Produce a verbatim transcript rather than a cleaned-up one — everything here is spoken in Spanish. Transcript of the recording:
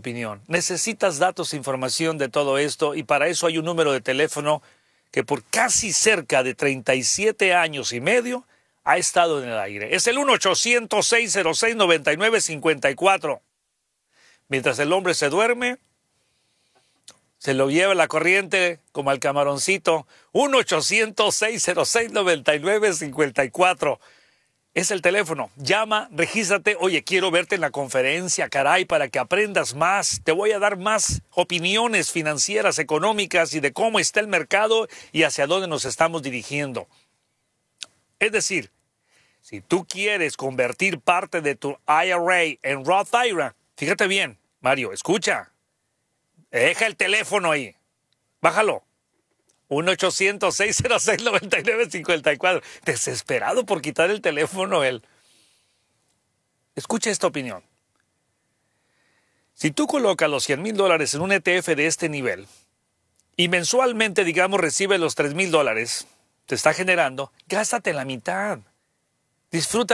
opinión. Necesitas datos e información de todo esto y para eso hay un número de teléfono que por casi cerca de treinta y siete años y medio ha estado en el aire. Es el uno ochocientos, seis cero seis, nueve nueve cinco cuatro. Mientras el hombre se duerme, se lo lleva la corriente como al camaroncito. uno ochocientos, seis cero seis, nueve nueve cinco cuatro. Es el teléfono. Llama, regístrate. Oye, quiero verte en la conferencia, caray, para que aprendas más. Te voy a dar más opiniones financieras, económicas y de cómo está el mercado y hacia dónde nos estamos dirigiendo. Es decir, si tú quieres convertir parte de tu I R A en Roth I R A, fíjate bien, Mario, escucha. Deja el teléfono ahí. Bájalo. uno ochocientos, seis cero seis, nueve nueve cinco cuatro. Desesperado por quitar el teléfono él. Escucha esta opinión. Si tú colocas los cien mil dólares en un E T F de este nivel y mensualmente, digamos, recibe los tres mil dólares, te está generando, gástate la mitad. Disfruta